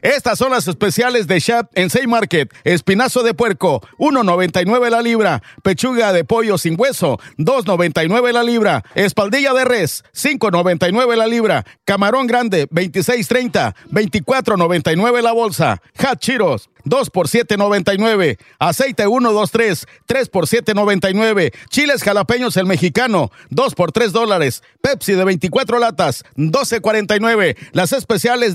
Estas son las especiales de Shep en Save Market. Espinazo de puerco, $1.99 la libra. Pechuga de pollo sin hueso, $2.99 la libra. Espaldilla de res, $5.99 la libra. Camarón grande, $26.30, $24.99 la bolsa. Hot Cheetos, 2 por $7.99. Aceite 123, 3 por $7.99. Chiles jalapeños el mexicano, 2 por $3. Pepsi de 24 latas, $12.49. Las especiales